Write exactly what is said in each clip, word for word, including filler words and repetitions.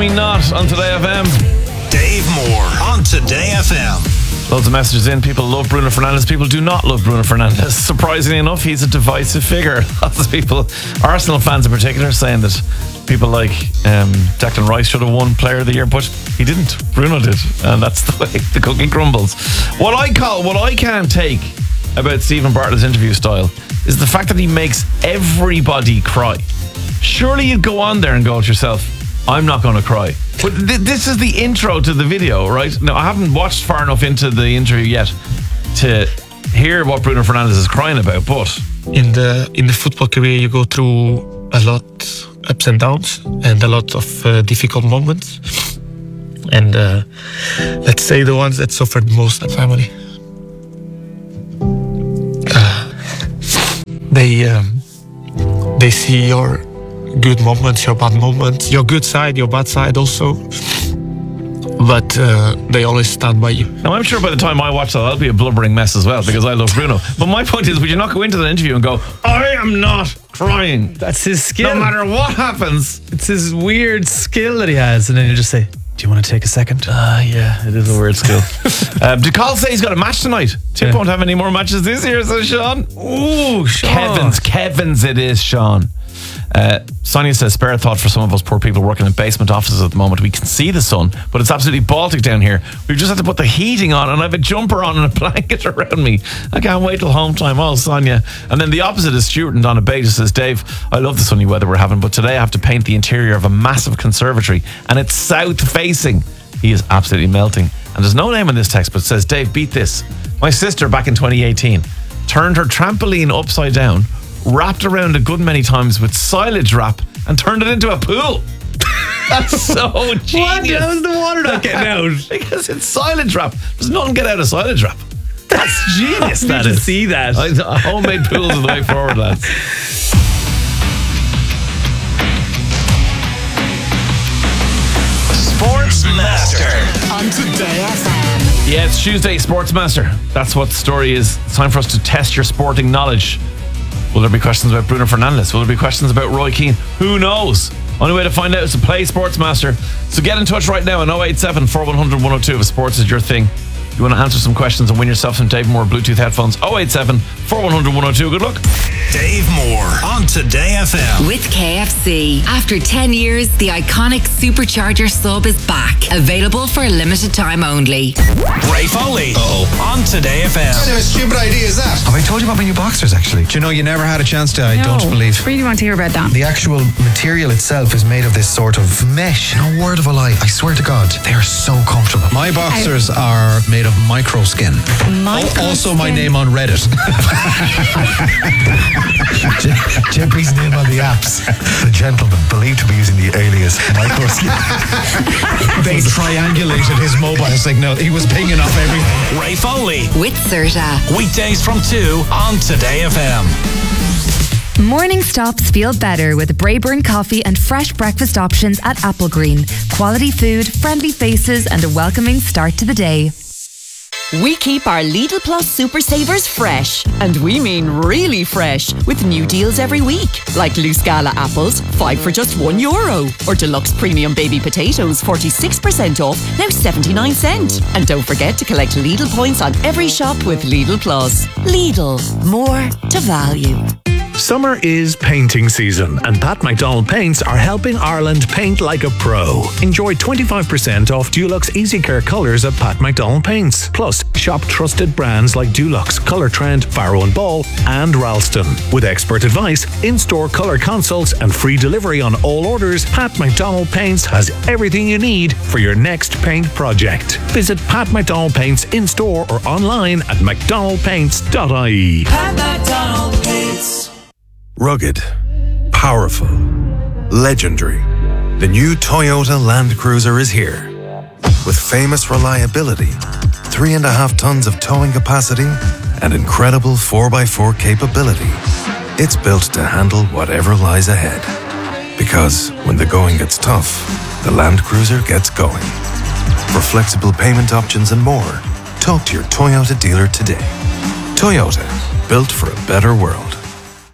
Me Not on Today F M. Dave Moore on Today F M. Loads of messages in. People love Bruno Fernandes. People do not love Bruno Fernandes. Surprisingly enough, he's a divisive figure. Lots of people, Arsenal fans in particular, saying that people like um, Declan Rice should have won Player of the Year, but he didn't. Bruno did, and that's the way the cookie crumbles. What I call, what I can't take about Stephen Bartlett's interview style is the fact that he makes everybody cry. Surely you'd go on there and go to yourself, I'm not going to cry. But th- this is the intro to the video, right? Now, I haven't watched far enough into the interview yet to hear what Bruno Fernandes is crying about, but... In the in the football career, you go through a lot ups and downs and a lot of uh, difficult moments. And uh, let's say the ones that suffered most, the family. Uh, they um, they see your good moments, your bad moments, your good side, your bad side also. But uh, they always stand by you. Now, I'm sure by the time I watch that, I'll be a blubbering mess as well, because I love Bruno. But my point is, would you not go into the interview and go, I am not crying? That's his skill. No matter what happens. It's his weird skill that he has. And then you just say, do you want to take a second? Ah, uh, yeah, it is a weird skill. um, did Carl say he's got a match tonight? Tip yeah. won't have any more matches this year, says Sean. Ooh, Sean. Kevin's, Kevin's it is, Sean. Uh, Sonia says, spare a thought for some of us poor people working in basement offices at the moment. We can see the sun, but it's absolutely Baltic down here. We've just had to put the heating on, and I have a jumper on and a blanket around me. I can't wait till home time. Oh, Sonia. And then the opposite is Stuart and Donna Bates says, Dave, I love the sunny weather we're having, but today I have to paint the interior of a massive conservatory, and it's south facing. He is absolutely melting. And there's no name in this text, but it says, Dave, beat this. My sister back in twenty eighteen turned her trampoline upside down, wrapped around a good many times with silage wrap, and turned it into a pool. That's so genius. What? How's the water not getting out? Because it's silage wrap. There's nothing get out of silage wrap. That's genius. That is. See that. I, homemade pools are the way forward, lads. Sports Master on Today F M. Yeah, it's Tuesday, Sports Master. That's what the story is. It's time for us to test your sporting knowledge. Will there be questions about Bruno Fernandes? Will there be questions about Roy Keane? Who knows? Only way to find out is to play Sportsmaster. So get in touch right now on oh eight seven, four one hundred, one oh two if sports is your thing. You want to answer some questions and win yourself some Dave Moore Bluetooth headphones? oh eight seven, four one hundred, one oh two. Good luck. Dave Moore on Today F M. With K F C. After ten years, the iconic Supercharger sub is back. Available for a limited time only. Ray Foley Uh-oh. on Today F M. What kind of stupid idea is that? Have I told you about my new boxers, actually? Do you know you never had a chance to? I no, don't believe. Really want to hear about that. The actual material itself is made of this sort of mesh. No word of a lie. I swear to God, they are so comfortable. My boxers I... are made of micro skin. Micro oh, also skin. my name on Reddit. Jeffrey's name on the apps. The gentleman believed to be using the alias micro skin. They triangulated his mobile. It's like, no, he was pinging off everything. Ray Foley with Serta. Weekdays from two on Today F M. Morning stops feel better with Brayburn coffee and fresh breakfast options at Applegreen. Quality food, friendly faces, and a welcoming start to the day. We keep our Lidl Plus Super Savers fresh, and we mean really fresh, with new deals every week, like loose Gala apples, five for just one euro, or deluxe premium baby potatoes, forty-six percent off, now seventy-nine cent. And don't forget to collect Lidl points on every shop with Lidl Plus. Lidl, more to value. Summer is painting season, and Pat McDonald Paints are helping Ireland paint like a pro. Enjoy twenty-five percent off Dulux Easy Care colours at Pat McDonald Paints. Plus, shop trusted brands like Dulux, Colour Trend, Farrow and Ball, and Ralston. With expert advice, in-store colour consults, and free delivery on all orders, Pat McDonald Paints has everything you need for your next paint project. Visit Pat McDonald Paints in-store or online at mcdonald paints dot I E. Pat McDonald Paints. Rugged, powerful, legendary. The new Toyota Land Cruiser is here. With famous reliability, three and a half tons of towing capacity, and incredible four by four capability. It's built to handle whatever lies ahead. Because when the going gets tough, the Land Cruiser gets going. For flexible payment options and more, talk to your Toyota dealer today. Toyota, built for a better world.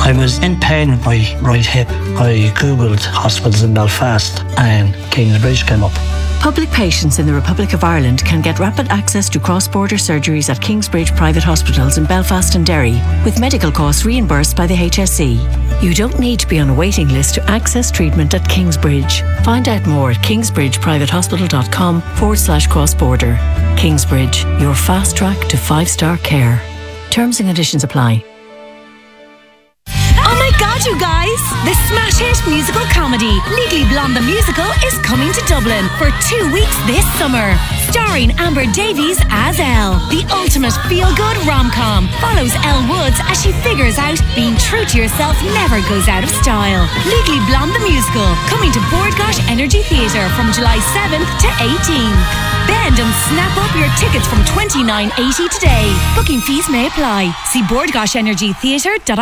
I was in pain with my right hip. I googled hospitals in Belfast and Kingsbridge came up. Public patients in the Republic of Ireland can get rapid access to cross-border surgeries at Kingsbridge private hospitals in Belfast and Derry, with medical costs reimbursed by the H S E. You don't need to be on a waiting list to access treatment at Kingsbridge. Find out more at kingsbridgeprivatehospital.com forward slash cross-border. Kingsbridge, your fast track to five-star care. Terms and conditions apply. Oh my God, you guys! The smash hit musical comedy Legally Blonde the Musical is coming to Dublin for two weeks this summer. Starring Amber Davies as Elle, the ultimate feel-good rom-com follows Elle Woods as she figures out being true to yourself never goes out of style. Legally Blonde the Musical, coming to Boardgosh Energy Theatre from July seventh to eighteenth. Bend and snap up your tickets from twenty-nine eighty today. Booking fees may apply. See boardgosh energy theatre dot I E